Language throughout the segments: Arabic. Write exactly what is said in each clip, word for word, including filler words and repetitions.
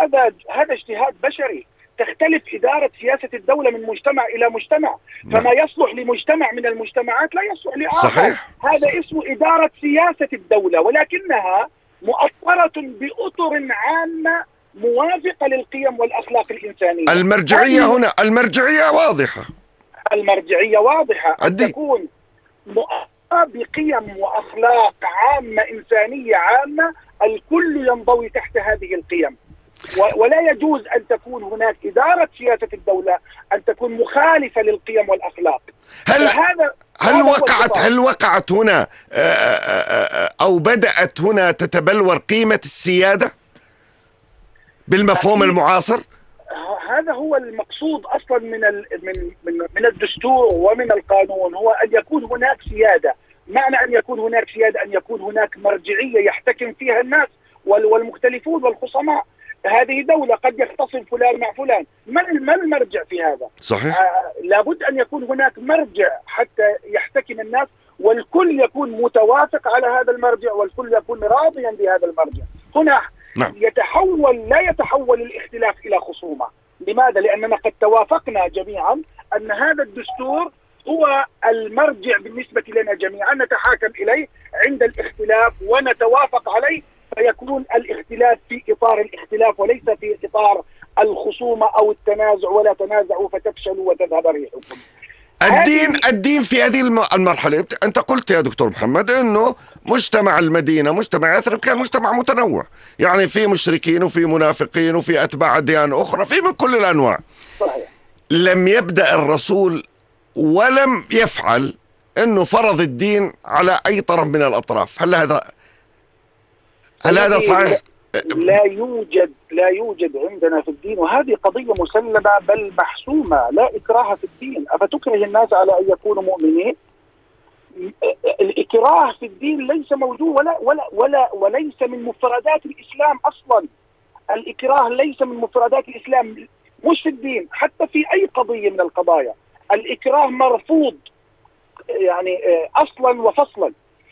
هذا هذا اجتهاد بشري. تختلف إدارة سياسة الدولة من مجتمع إلى مجتمع، فما يصلح لمجتمع من المجتمعات لا يصلح لآخر. صحيح. هذا صحيح. اسمه إدارة سياسة الدولة، ولكنها مؤطرة بأطر عامة موافقة للقيم والأخلاق الإنسانية. المرجعية هنا المرجعية واضحة. المرجعية واضحة أن الدين. تكون مؤطرة بقيم وأخلاق عامة إنسانية عامة، الكل ينضوي تحت هذه القيم، ولا يجوز أن تكون هناك إدارة سياسة الدولة أن تكون مخالفة للقيم والأخلاق. هل هذا هل وقعت هل وقعت هنا أو بدأت هنا تتبلور قيمة السيادة بالمفهوم المعاصر؟ هذا هو المقصود أصلا من من من من الدستور ومن القانون، هو أن يكون هناك سيادة. معنى أن يكون هناك سيادة أن يكون هناك مرجعية يحتكم فيها الناس والمختلفون والخصماء. هذه دولة قد يختصم فلان مع فلان، ما المرجع في هذا؟ صحيح. آه لابد أن يكون هناك مرجع حتى يحتكم الناس، والكل يكون متوافق على هذا المرجع، والكل يكون راضيا بهذا المرجع. هنا نعم. يتحول لا يتحول الاختلاف إلى خصومة. لماذا؟ لأننا قد توافقنا جميعا أن هذا الدستور هو المرجع بالنسبة لنا جميعا، نتحاكم إليه عند الاختلاف ونتوافق عليه، فيكون الاختلاف في إطار الاختلاف وليس في إطار الخصومة أو التنازع. ولا تنازعوا فتفشلوا وتذهب ريحكم. الدين الدين في هذه المرحلة، أنت قلت يا دكتور محمد أنه مجتمع المدينة مجتمع يثرب كان مجتمع متنوع، يعني في مشركين وفي منافقين وفي أتباع ديان أخرى، في من كل الأنواع. صحيح. لم يبدأ الرسول ولم يفعل أنه فرض الدين على أي طرف من الأطراف. هل هذا هل هذا صحيح؟ لا يوجد لا يوجد عندنا في الدين، وهذه قضية مسلمة بل محسومة، لا إكراه في الدين. أفتكره الناس على أن يكونوا مؤمنين؟ الإكراه في الدين ليس موجود ولا ولا ولا وليس من مفردات الإسلام أصلا. الإكراه ليس من مفردات الإسلام، مش في الدين، حتى في أي قضية من القضايا الإكراه مرفوض يعني أصلا وفصلا.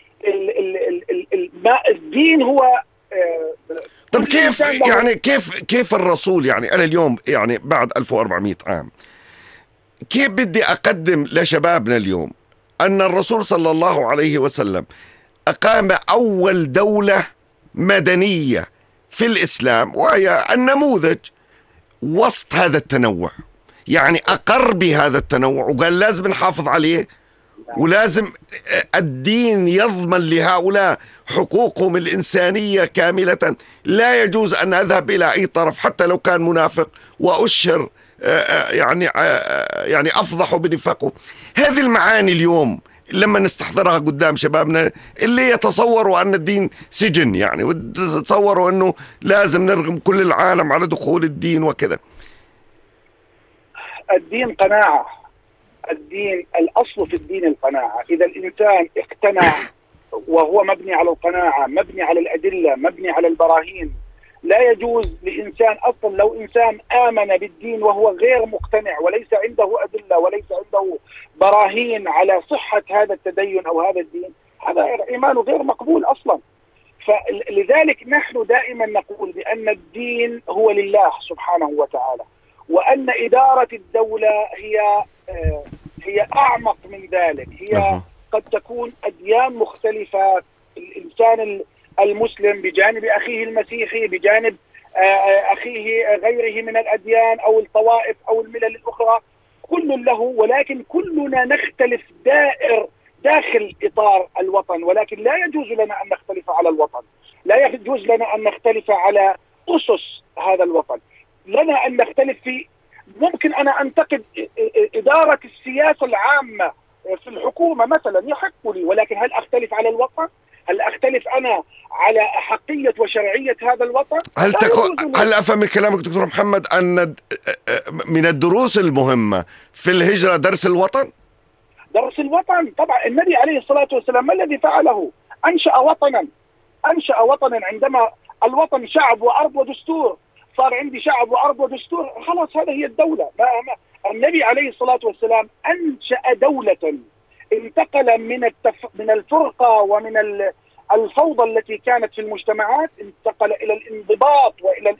الدين هو طب كيف يعني كيف كيف الرسول يعني أنا اليوم يعني بعد ألف وأربعمائة عام كيف بدي أقدم لشبابنا اليوم أن الرسول صلى الله عليه وسلم أقام أول دولة مدنية في الإسلام، وهي النموذج وسط هذا التنوع، يعني أقر بهذا التنوع وقال لازم نحافظ عليه، ولازم الدين يضمن لهؤلاء حقوقهم الإنسانية كاملة. لا يجوز أن أذهب إلى أي طرف حتى لو كان منافق وأشهر يعني يعني أفضح بنفاقه. هذه المعاني اليوم لما نستحضرها قدام شبابنا اللي يتصوروا أن الدين سجن، يعني وتصوروا أنه لازم نرغم كل العالم على دخول الدين وكذا. الدين قناعة. الدين الأصل في الدين القناعة. إذا الإنسان اقتنع وهو مبني على القناعة، مبني على الأدلة، مبني على البراهين. لا يجوز لإنسان أصلا لو إنسان آمن بالدين وهو غير مقتنع وليس عنده أدلة وليس عنده براهين على صحة هذا التدين أو هذا الدين، هذا إيمانه غير مقبول أصلا. فلذلك نحن دائما نقول بأن الدين هو لله سبحانه وتعالى، وأن إدارة الدولة هي هي أعمق من ذلك. هي قد تكون أديان مختلفة، الإنسان المسلم بجانب أخيه المسيحي، بجانب أخيه غيره من الأديان أو الطوائف أو الملل الأخرى، كل له، ولكن كلنا نختلف دائر داخل إطار الوطن. ولكن لا يجوز لنا أن نختلف على الوطن، لا يجوز لنا أن نختلف على أسس هذا الوطن. لنا أن نختلف في، ممكن أنا أنتقد إدارة السياسة العامة في الحكومة مثلا، يحق لي، ولكن هل أختلف على الوطن؟ هل أختلف أنا على حقية وشرعية هذا الوطن؟ هل تكون هل أفهم من كلامك دكتور محمد أن من الدروس المهمة في الهجرة درس الوطن؟ درس الوطن طبعا. النبي عليه الصلاة والسلام ما الذي فعله؟ أنشأ وطنا، أنشأ وطنا. عندما الوطن شعب وأرض ودستور، صار عندي شعب وأرض ودستور، خلاص هذا هي الدولة. ما ما النبي عليه الصلاة والسلام أنشأ دولة، انتقل من التف... من الفرقة ومن الفوضى التي كانت في المجتمعات، انتقل إلى الانضباط وإلى